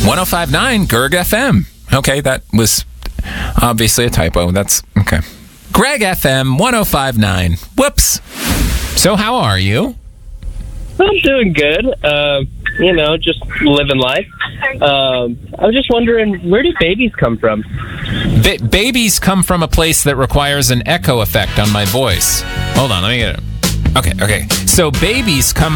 1059 Gerg FM. Okay, that was obviously a typo. That's okay. Greg FM 1059. Whoops. So how are you? I'm doing good. Just living life. I was just wondering, where do babies come from? Babies come from a place that requires an echo effect on my voice. Hold on, let me get it. Okay. So babies come